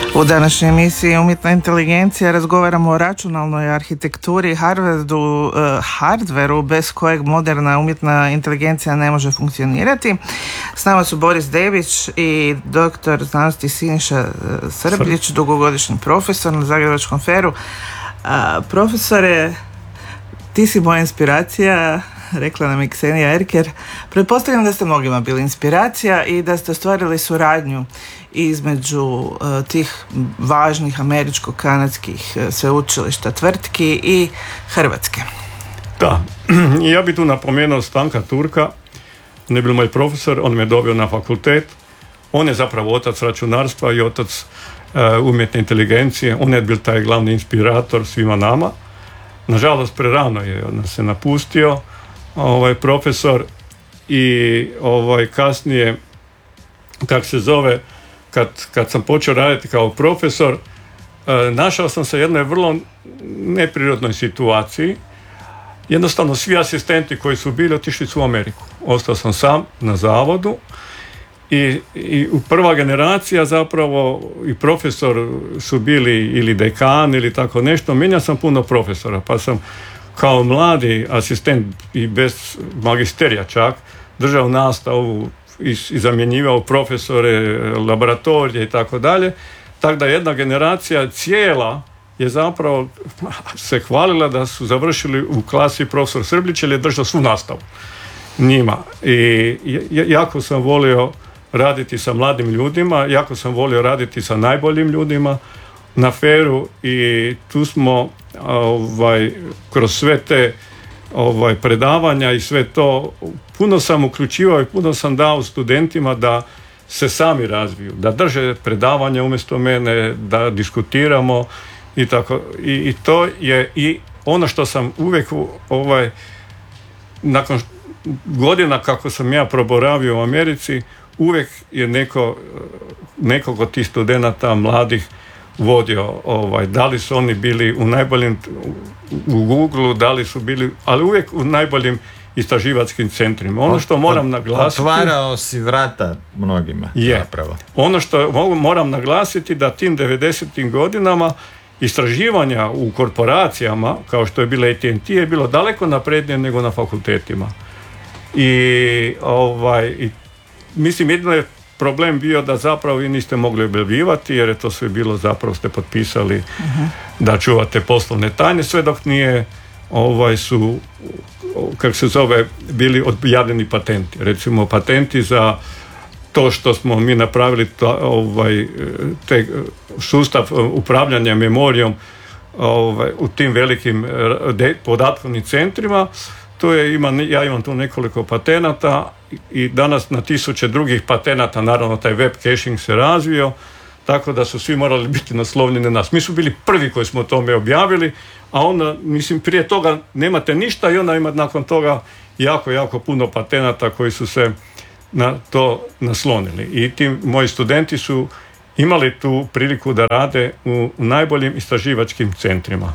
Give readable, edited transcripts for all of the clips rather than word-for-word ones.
U današnjoj emisiji Umjetna inteligencija razgovaramo o računalnoj arhitekturi, hardveru bez kojeg moderna umjetna inteligencija ne može funkcionirati. S nama su Boris Debić i doktor znanosti Siniša Srbljić, dugogodišnji profesor na Zagrebačkom FER-u. Profesore, ti si moja inspiracija, rekla nam je Ksenija Erker. Pretpostavljam da ste mnogima bili inspiracija i da ste ostvarili suradnju između tih važnih američko-kanadskih sveučilišta, tvrtki i Hrvatske. Da, ja bih tu napomenuo Stanka Turka, on je bio moj profesor, on me dobio na fakultet, on je zapravo otac računarstva i otac umjetne inteligencije, on je bio taj glavni inspirator svima nama. Nažalost, prerano je nas se napustio profesor i kasnije, kako se zove, kad sam počeo raditi kao profesor, našao sam se u jednoj vrlo neprirodnoj situaciji. Jednostavno svi asistenti koji su bili otišli su u Ameriku. Ostao sam sam na zavodu i u prva generacija zapravo i profesor su bili ili dekan ili tako nešto. Mijenjao sam puno profesora, pa sam kao mladi asistent i bez magisterija čak držao nastavu i zamjenjivao profesore, laboratorije i tako dalje. Tako da jedna generacija cijela je zapravo se hvalila da su završili u klasi profesor Srbljić jer je držao svu nastavu njima. I jako sam volio raditi sa mladim ljudima, jako sam volio raditi sa najboljim ljudima na FER-u i tu smo kroz sve te predavanja i sve to puno sam uključivao i puno sam dao studentima da se sami razviju, da drže predavanja umjesto mene, da diskutiramo i tako. I to je i ono što sam uvijek nakon godina kako sam ja proboravio u Americi, uvijek je nekog od tih studenata mladih vodio, da li su oni bili u najboljim u Google-u, da li su bili, ali uvijek u najboljim istraživačkim centrima. Ono što moram naglasiti... Otvarao si vrata mnogima. Je. Zapravo. Ono što moram naglasiti da tim 90. godinama istraživanja u korporacijama, kao što je bila AT&T, je bilo daleko naprednije nego na fakultetima. I mislim, jedino je problem bio da zapravo vi niste mogli objavljivati, jer je to sve bilo, zapravo ste potpisali da čuvate poslovne tajne, sve dok nije su, kako se zove, bili objavljeni patenti. Recimo patenti za to što smo mi napravili te sustav upravljanja memorijom u tim velikim podatkovnim centrima. Ja imam tu nekoliko patenata i danas na tisuće drugih patenata, naravno taj web caching se razvio, tako da su svi morali biti naslovljeni na nas. Mi smo bili prvi koji smo o tome objavili, a onda, mislim, prije toga nemate ništa i onda ima nakon toga jako puno patenata koji su se na to naslonili. I ti moji studenti su imali tu priliku da rade u najboljim istraživačkim centrima.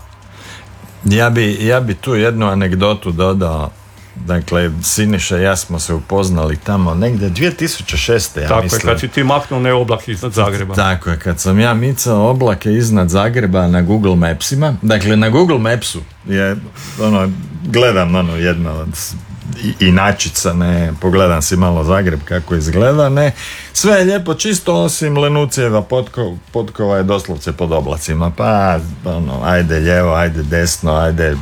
Ja bi tu jednu anegdotu dodao. Dakle, Siniša i ja smo se upoznali tamo negdje 2006. ja tako mislim. Tako je, kad si ti maknuo ne oblake iznad Zagreba. Tako je, kad sam ja micao oblake iznad Zagreba na Google Mapsima. Dakle, na Google Mapsu je, gledam jedna od inačica, ne, pogledam si malo Zagreb kako izgleda, ne, sve je lijepo čisto osim Lenucijeva potkova je doslovce pod oblacima, pa ajde lijevo, ajde desno, ajde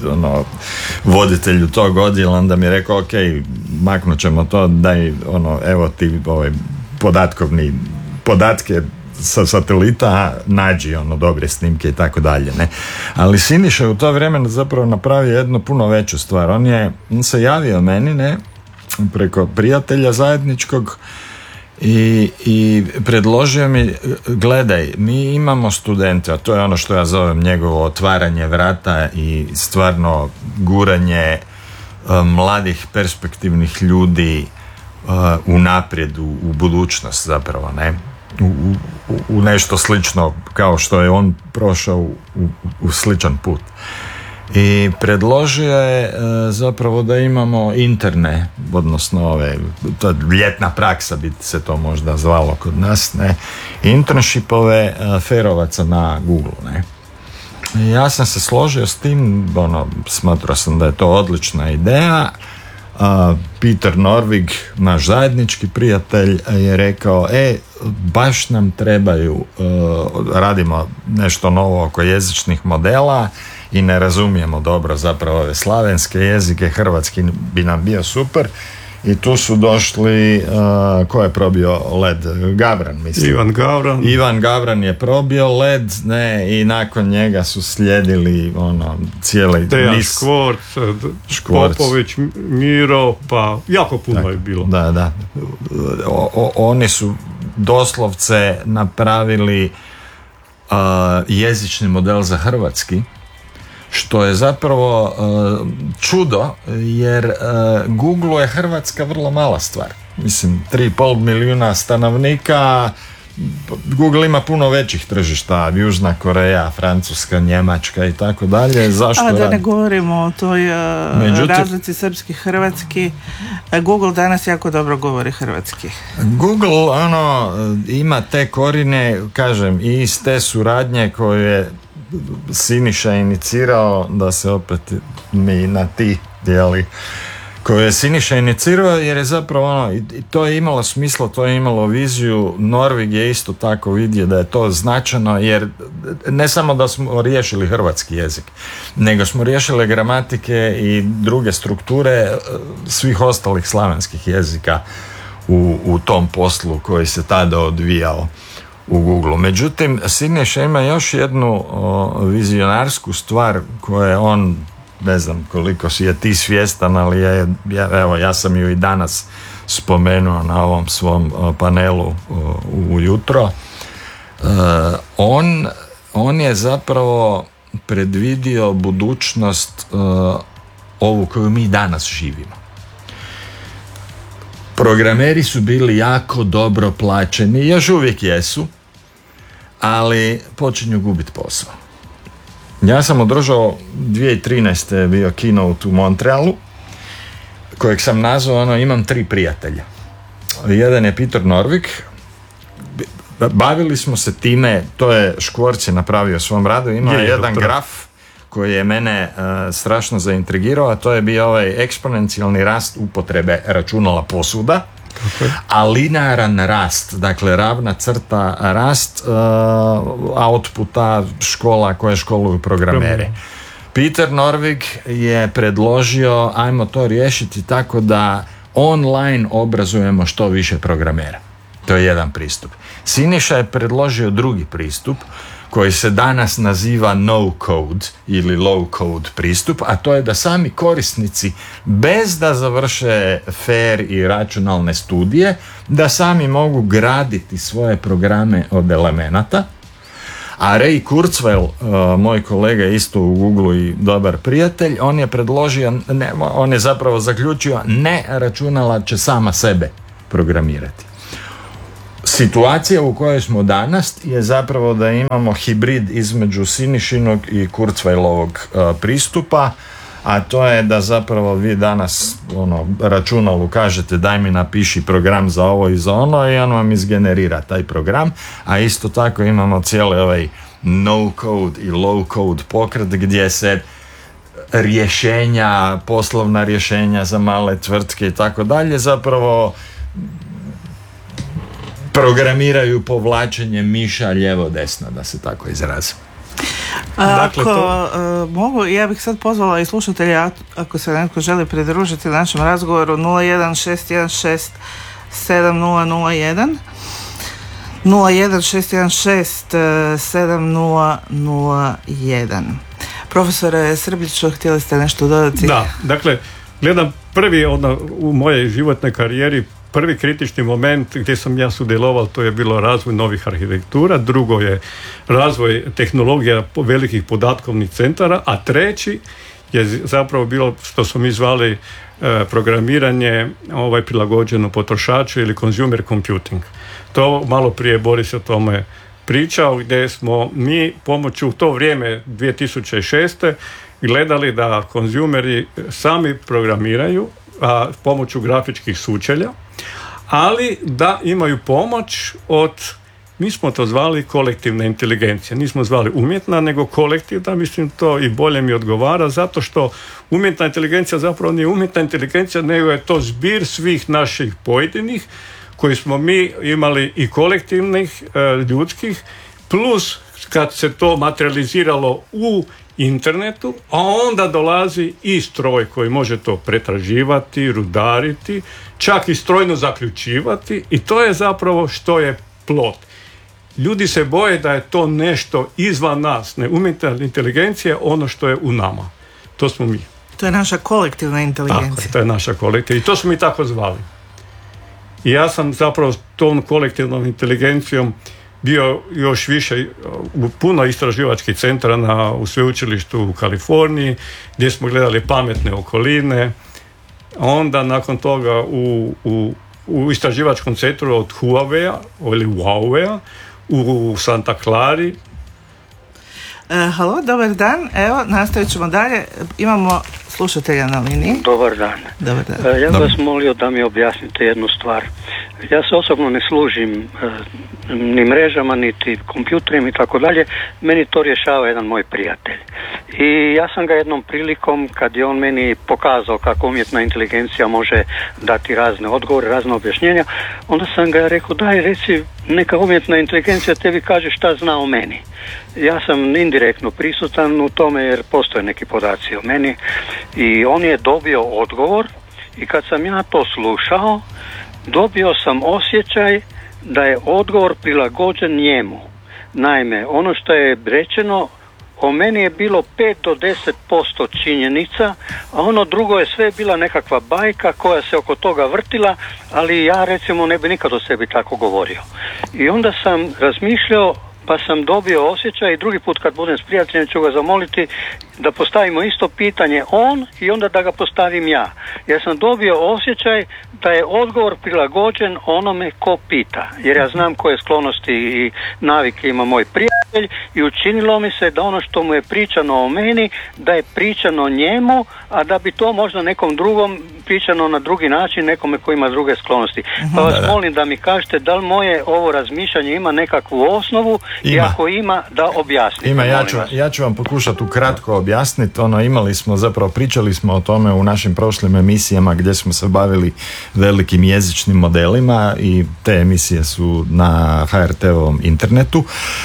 voditelju tog odjela, onda mi je rekao ok, maknut ćemo to, daj evo ti podatke sa satelita, nađi dobre snimke i tako dalje, ne. Ali Siniša je u to vrijeme zapravo napravio jednu puno veću stvar. On se javio meni, ne, preko prijatelja zajedničkog i predložio mi, gledaj, mi imamo studente, a to je ono što ja zovem njegovo otvaranje vrata i stvarno guranje mladih perspektivnih ljudi unaprijed u budućnost zapravo, ne. U nešto slično kao što je on prošao u sličan put. I predložio je zapravo da imamo interne, odnosno to je ljetna praksa bi se to možda zvalo kod nas, ne, internshipove ferovaca na Google, ne. I ja sam se složio s tim, smatrao sam da je to odlična ideja. Peter Norvig, naš zajednički prijatelj, je rekao, baš nam trebaju, radimo nešto novo oko jezičnih modela i ne razumijemo dobro zapravo ove slavenske jezike, hrvatski bi nam bio super. I tu su došli, ko je probio led? Gavran, mislim. Ivan Gavran je probio led, ne, i nakon njega su slijedili cijeli Dejan Škvorc, Popović, Miro, pa jako puno je bilo. Da. Oni su doslovce napravili jezični model za hrvatski, što je zapravo čudo, jer Google je Hrvatska vrlo mala stvar. Mislim, 3,5 milijuna stanovnika, Google ima puno većih tržišta, Južna Koreja, Francuska, Njemačka i tako dalje. Zašto? A da ne govorimo o toj razlici srpski, hrvatski. Google danas jako dobro govori hrvatski. Google ima te korine, kažem, i iz te suradnje koje je Siniša inicirao, da se opet mi na ti dijeli, koju je Siniša inicirao, jer je zapravo i to je imalo smisla, to je imalo viziju. Norvig je isto tako vidio da je to značajno, jer ne samo da smo riješili hrvatski jezik, nego smo riješili gramatike i druge strukture svih ostalih slavenskih jezika u tom poslu koji se tada odvijao u Google. Međutim, Siniša ima još jednu vizionarsku stvar koje on, ne znam koliko si je ti svjestan, ali ja sam ju i danas spomenuo na ovom svom panelu ujutro. On je zapravo predvidio budućnost ovu koju mi danas živimo. Programeri su bili jako dobro plaćeni, još uvijek jesu, ali počinju gubiti posao. Ja sam održao 2013. je bio keynote u Montrealu, kojeg sam nazvao imam 3 prijatelja. Jedan je Peter Norvig. Bavili smo se time, to je Škvorc je napravio u svom radu, ima jedan graf koji je mene strašno zaintrigirao, a to je bio ovaj eksponencijalni rast upotrebe računala posvuda, a linearan rast, dakle ravna crta rast outputa škola koje školuju programere. Peter Norvig je predložio, ajmo to riješiti tako da online obrazujemo što više programera. To je jedan pristup. Siniša je predložio drugi pristup koji se danas naziva no code ili low code pristup, a to je da sami korisnici bez da završe FAIR i računalne studije, da sami mogu graditi svoje programe od elemenata. A Ray Kurzweil, moj kolega isto u Google i dobar prijatelj, on je predložio, on je zapravo zaključio, ne računala će sama sebe programirati. Situacija u kojoj smo danas je zapravo da imamo hibrid između Sinišinog i Kurzweilovog pristupa, a to je da zapravo vi danas računalu kažete daj mi napiši program za ovo i za ono i on vam izgenerira taj program, a isto tako imamo cijeli ovaj no code i low code pokret gdje se rješenja, poslovna rješenja za male tvrtke i tako dalje zapravo programiraju povlačenjem miša lijevo-desno, da se tako izrazim. Dakle, mogu, ja bih sad pozvala i slušatelja, ako se netko želi pridružiti našem razgovoru, 01616 7001 01616 7001. Profesore Srbljiću, htjeli ste nešto dodati? Da, dakle, gledam prvi u mojej životnoj karijeri, prvi kritični moment gdje sam ja sudjelovao, to je bilo razvoj novih arhitektura, drugo je razvoj tehnologija velikih podatkovnih centara, a treći je zapravo bilo što smo mi zvali programiranje prilagođeno potrošaču ili consumer computing. To malo prije Boris o tome pričao, gdje smo mi pomoću u to vrijeme 2006. gledali da konzumeri sami programiraju pomoću grafičkih sučelja, ali da imaju pomoć od, mi smo to zvali kolektivna inteligencija, nismo zvali umjetna, nego kolektivna, mislim to i bolje mi odgovara, zato što umjetna inteligencija zapravo nije umjetna inteligencija, nego je to zbir svih naših pojedinih, koji smo mi imali i kolektivnih, ljudskih, plus kad se to materializiralo u internetu, a onda dolazi i stroj koji može to pretraživati, rudariti, čak i strojno zaključivati, i to je zapravo što je plod. Ljudi se boje da je to nešto izvan nas, ne, umjetna inteligencija je ono što je u nama. To smo mi. To je naša kolektivna inteligencija. Tako, to je naša kolektivna. I to smo mi tako zvali. I ja sam zapravo s tom kolektivnom inteligencijom bio još više u puno istraživačkih centara u sveučilištu u Kaliforniji, gdje smo gledali pametne okoline. Onda nakon toga u istraživačkom centru od Huawei-a ili Huawei-a u Santa Clari. Halo, dobar dan. Evo, nastavit ćemo dalje. Imamo slušatelja na liniji. Dobar dan. Dobar dan. Ja bih vas molio da mi objasnite jednu stvar. Ja se osobno ne služim ni mrežama, niti kompjuterima i tako dalje. Meni to rješava jedan moj prijatelj. I ja sam ga jednom prilikom, kad je on meni pokazao kako umjetna inteligencija može dati razne odgovore, razne objašnjenja, onda sam ga rekao, daj reci, neka umjetna inteligencija tebi kaže šta zna o meni. Ja sam indirektno prisutan u tome jer postoje neki podaci o meni i on je dobio odgovor i kad sam ja to slušao, dobio sam osjećaj da je odgovor prilagođen njemu. Naime, ono što je rečeno o meni je bilo 5 do 10% činjenica, a ono drugo je sve bila nekakva bajka koja se oko toga vrtila, ali ja recimo ne bi nikad o sebi tako govorio. I onda sam razmišljao, pa sam dobio osjećaj i drugi put kad budem s prijateljem ću ga zamoliti da postavimo isto pitanje on i onda da ga postavim ja. Jer sam dobio osjećaj da je odgovor prilagođen onome ko pita. Jer ja znam koje sklonosti i navike ima moj prijatelj i učinilo mi se da ono što mu je pričano o meni, da je pričano njemu, a da bi to možda nekom drugom pričano na drugi način, nekome ko ima druge sklonosti. Pa vas molim da mi kažete da li moje ovo razmišljanje ima nekakvu osnovu i ako ima da objasnite. Ima, ja ću vam pokušati ukratko objasniti. Pričali smo o tome u našim prošlim emisijama gdje smo se bavili velikim jezičnim modelima i te emisije su na HRT-ovom internetu.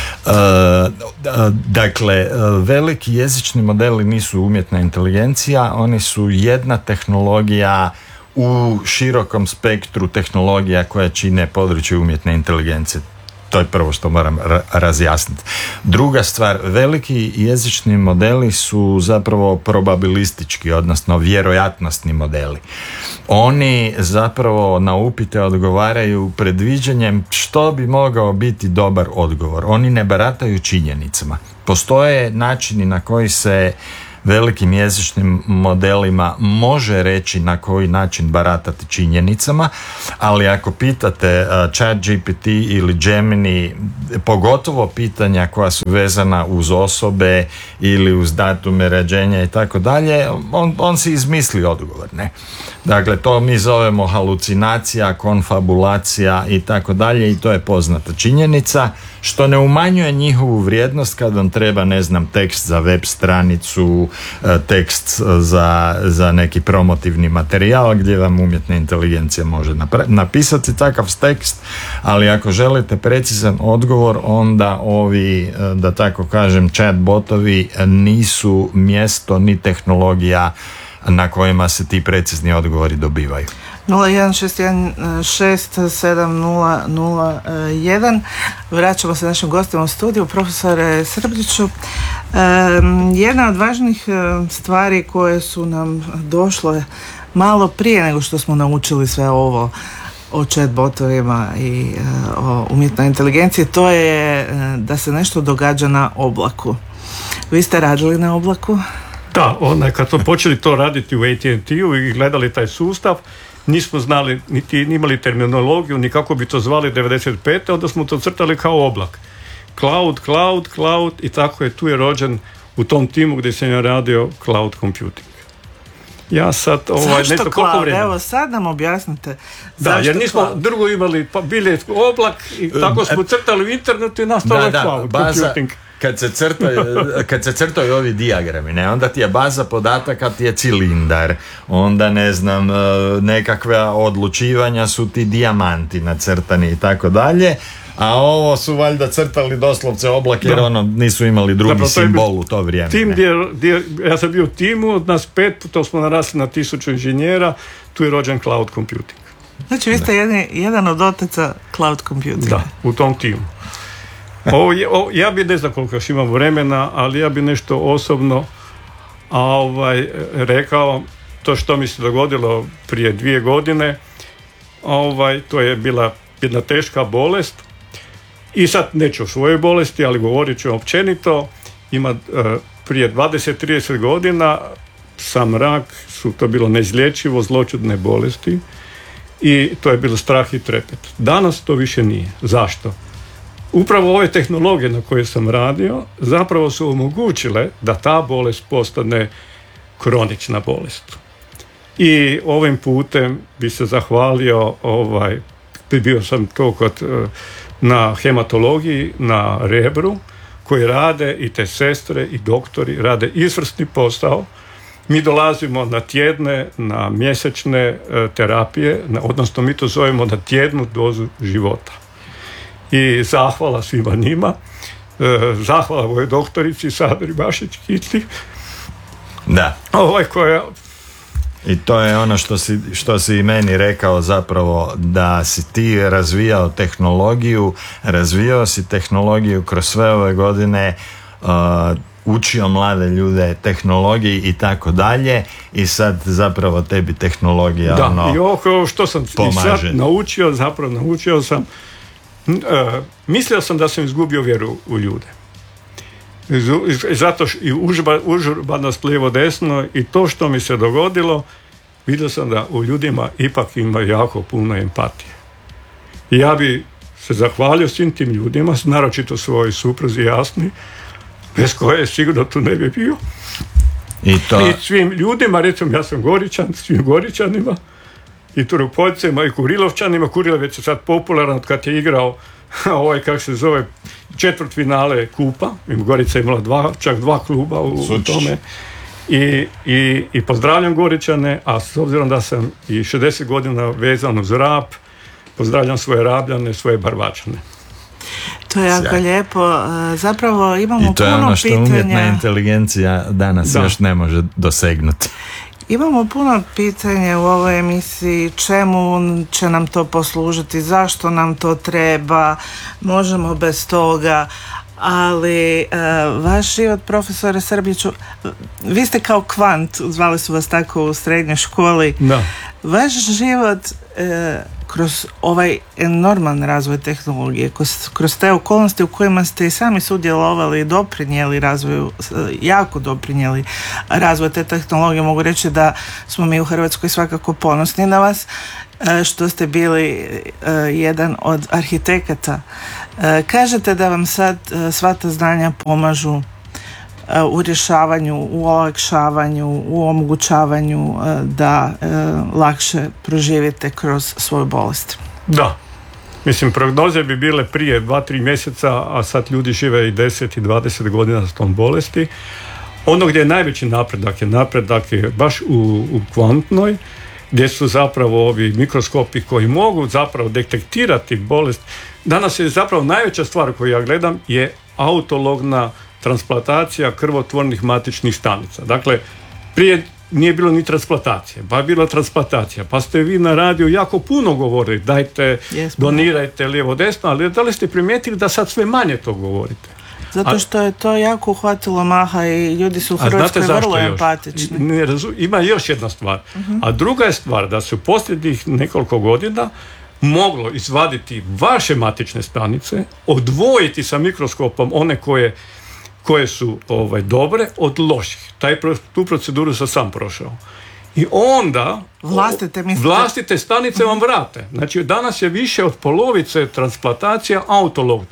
Dakle, veliki jezični modeli nisu umjetna inteligencija, oni su jedna tehnologija u širokom spektru tehnologija koja čine područje umjetne inteligencije. To je prvo što moram razjasniti. Druga stvar, veliki jezični modeli su zapravo probabilistički, odnosno vjerojatnostni modeli. Oni zapravo na upite odgovaraju predviđanjem što bi mogao biti dobar odgovor. Oni ne barataju činjenicama. Postoje načini na koji se velikim jezičnim modelima može reći na koji način baratati činjenicama, ali ako pitate ChatGPT ili Gemini, pogotovo pitanja koja su vezana uz osobe ili uz datume rođenja i tako dalje, on si izmisli odgovor, ne? Dakle, to mi zovemo halucinacija, konfabulacija i tako dalje i to je poznata činjenica, što ne umanjuje njihovu vrijednost kad vam treba, tekst za web stranicu, tekst za neki promotivni materijal gdje vam umjetna inteligencija može napisati takav tekst, ali ako želite precizan odgovor, onda ovi, da tako kažem, chat botovi nisu mjesto ni tehnologija na kojima se ti precizni odgovori dobivaju. 016167001. Vraćamo se našim gostima u studiju. Profesore Srbljiću, jedna od važnih stvari koje su nam došle malo prije nego što smo naučili sve ovo o chatbotovima i o umjetnoj inteligenciji, to je da se nešto događa na oblaku. Vi ste radili na oblaku? Da, kad smo počeli to raditi u AT&T-u i gledali taj sustav, nismo znali, niti imali terminologiju, ni kako bi to zvali 95. Onda smo to crtali kao oblak. Cloud i tako je, tu je rođen u tom timu gdje sam ja radio cloud computing. Ja sad zašto cloud? Evo sad nam objasnite. Da, jer nismo drugo imali, pa bili oblak i tako smo crtali u internetu i nastalo je cloud computing. Kad se crtaju ovi dijagrami, ne, onda ti je baza podataka, ti je cilindar, onda ne znam, nekakve odlučivanja su ti dijamanti nacrtani i tako dalje, a ovo su valjda crtali doslovce oblak jer nisu imali drugi simbol u to vrijeme. Tim ja sam bio u timu, od nas 5, to smo narasli na 1000 inženjera, tu je rođen cloud computing. Znači vi ste jedan od otaca cloud computinga. Da, u tom timu. Ja bi, ne znam koliko još imam vremena, ali ja bi nešto osobno rekao, to što mi se dogodilo prije 2 godine, to je bila jedna teška bolest i sad neću o svojoj bolesti, ali govorit ću općenito. Prije 20-30 godina sam rak, to bilo neizlječivo, zloćudne bolesti i to je bilo strah i trepet. Danas to više nije. Zašto? Upravo ove tehnologije na koje sam radio zapravo su omogućile da ta bolest postane kronična bolest. I ovim putem bi se zahvalio, bio sam to na hematologiji, na Rebru, koji rade i te sestre i doktori rade izvrsni posao. Mi dolazimo na tjedne, na mjesečne terapije, odnosno mi to zovemo na tjednu dozu života. I zahvala svima njima, zahvala ovoj doktorici Sadri Bašić-Kitli. Da. Koja... I to je ono što si i meni rekao zapravo, da si ti razvijao tehnologiju kroz sve ove godine, učio mlade ljude tehnologiji i tako dalje, i sad zapravo tebi tehnologija i ovo što sam pomaže. I sad naučio sam, mislio sam da sam izgubio vjeru u ljude. Zato i užurbanost lijevo desno i to što mi se dogodilo, vidio sam da u ljudima ipak ima jako puno empatije. I ja bi se zahvalio svim tim ljudima, naročito svojoj supruzi Jasni, bez koje sigurno tu ne bi bio. I svim ljudima, recimo ja sam Goričan, svim Goričanima i Turopoljcima i Kurilovčanima. Kurilovec je sad popularan od kad je igrao četvrtfinale kupa. Gorica je imala čak 2 kluba u tome. I pozdravljam Goričane, a s obzirom da sam i 60 godina vezan uz Rab, pozdravljam svoje Rabljane, svoje Barbačane. To je jako lijepo. Zapravo imamo puno pitanja. I to je ono što umjetna inteligencija danas još ne može dosegnuti. Imamo puno pitanja u ovoj emisiji, čemu će nam to poslužiti, zašto nam to treba, možemo bez toga, ali vaš život, profesore Srbljiću, vi ste kao kvant, zvali su vas tako u srednjoj školi, vaš život kroz ovaj enorman razvoj tehnologije, kroz te okolnosti u kojima ste i sami sudjelovali i doprinijeli razvoju, jako doprinijeli razvoju te tehnologije, mogu reći da smo mi u Hrvatskoj svakako ponosni na vas, što ste bili jedan od arhitekata. Kažete da vam sad sva ta znanja pomažu u rješavanju, u olakšavanju, u omogućavanju da lakše proživite kroz svoju bolest. Da. Mislim, prognoze bi bile prije 2-3 mjeseca, a sad ljudi žive i 10 i 20 godina s tom bolesti. Ono gdje je najveći napredak je baš u kvantnoj, gdje su zapravo ovi mikroskopi koji mogu zapravo detektirati bolest. Danas je zapravo najveća stvar koju ja gledam je autologna transplantacija krvotvornih matičnih stanica. Dakle, prije nije bilo ni transplantacije, pa je bila transplantacija, pa ste vi na radiju jako puno govorili, dajte, donirajte lijevo desno, ali da li ste primijetili da sad sve manje to govorite? Zato što je to jako uhvatilo maha i ljudi su u Hrvatskoj vrlo empatični. Ima još jedna stvar. A druga je stvar da se u posljednjih nekoliko godina moglo izvaditi vaše matične stanice, odvojiti sa mikroskopom one koje su dobre od loših. Tu proceduru sam prošao. I onda vlastite stanice vam vrate. Znači danas je više od polovice transplantacija autolognih.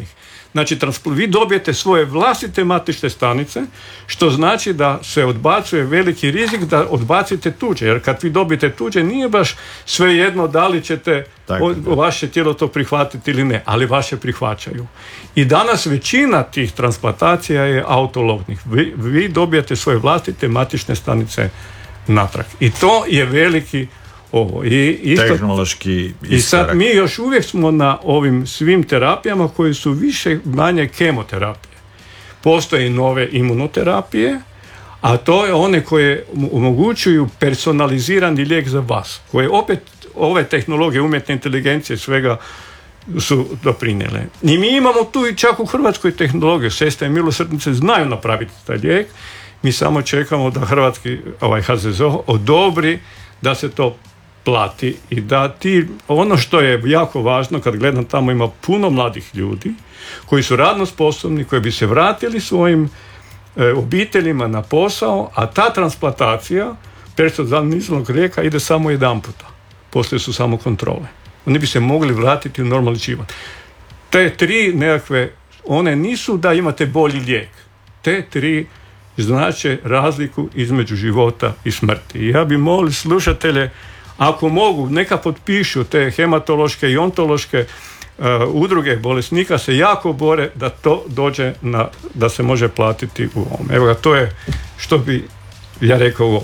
Znači, vi dobijete svoje vlastite matične stanice, što znači da se odbacuje veliki rizik da odbacite tuđe. Jer kad vi dobijete tuđe, nije baš svejedno da li ćete vaše tijelo to prihvatiti ili ne, ali vaše prihvaćaju. I danas većina tih transplantacija je autolognih. Vi dobijete svoje vlastite matične stanice natrag. I to je veliki tehnološki iskorak. I sad mi još uvijek smo na ovim svim terapijama koji su više manje kemoterapije. Postoje nove imunoterapije, a to je one koje omogućuju personalizirani lijek za vas, koje opet ove tehnologije umjetne inteligencije svega su doprinijele. I mi imamo tu i čak u Hrvatskoj tehnologiju. Sestre i milosrdnice znaju napraviti taj lijek. Mi samo čekamo da hrvatski HZZO odobri da se to plati i da ono što je jako važno, kad gledam tamo ima puno mladih ljudi koji su radno sposobni, koji bi se vratili svojim obiteljima na posao, a ta transplantacija personaliziranog lijeka ide samo jedan puta. Poslije su samo kontrole. Oni bi se mogli vratiti u normalni život. Te 3 nekakve, one nisu da imate bolji lijek. Te 3 znače razliku između života i smrti. I ja bi molio slušatelje, ako mogu, neka potpišu te hematološke i ontološke udruge bolesnika se jako bore da to dođe da se može platiti u ovom. Evo ga, to je što bi ja rekao u ovom.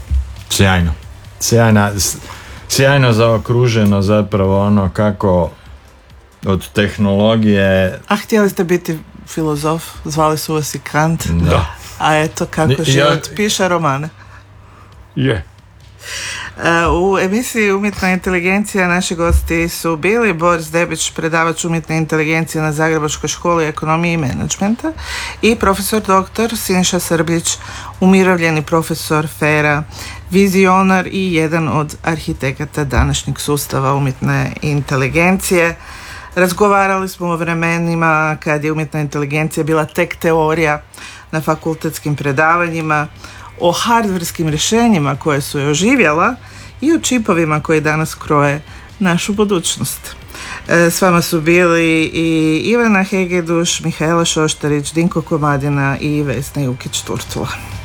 Sjajno zaokruženo zapravo ono kako od tehnologije... A htjeli ste biti filozof, zvali su vas i Kant. Da. A eto kako život piše romane. Je. U emisiji Umjetna inteligencija naši gosti su bili Boris Debić, predavač umjetne inteligencije na Zagrebačkoj školi ekonomije i menadžmenta, i profesor dr. Siniša Srbljić, umirovljeni profesor FER-a, vizionar i jedan od arhitekata današnjeg sustava umjetne inteligencije. Razgovarali smo o vremenima kad je umjetna inteligencija bila tek teorija na fakultetskim predavanjima, o hardverskim rješenjima koje su je oživjela i o čipovima koji danas kroje našu budućnost. S vama su bili i Ivana Hegeduš, Mihaela Šoštarić, Dinko Komadina i Vesna Jukić-Turtula.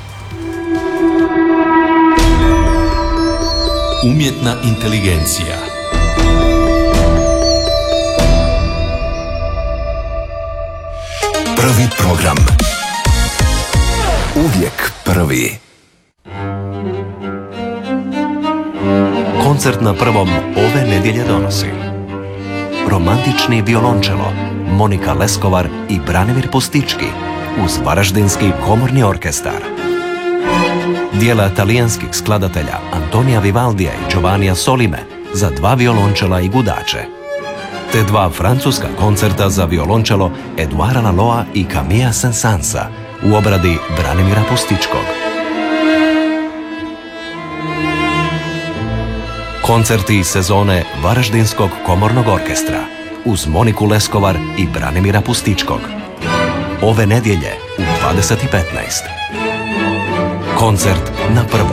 Umjetna inteligencija. Prvi program. Uvijek prvi. Koncert na Prvom ove nedjelje donosi romantični violončelo Monika Leskovar i Branimir Pustički uz Varaždinski komorni orkestar. Dijela talijanskih skladatelja Antonija Vivaldija i Giovannija Solime za 2 violončela i gudače. Te 2 francuska koncerta za violončelo Eduara Laloa i Camilla Saint-Sansa u obradi Branimira Pustičkog. Koncerti iz sezone Varaždinskog komornog orkestra uz Moniku Leskovar i Branimira Pustičkog. Ove nedjelje u 20:15. Koncert na Prvom.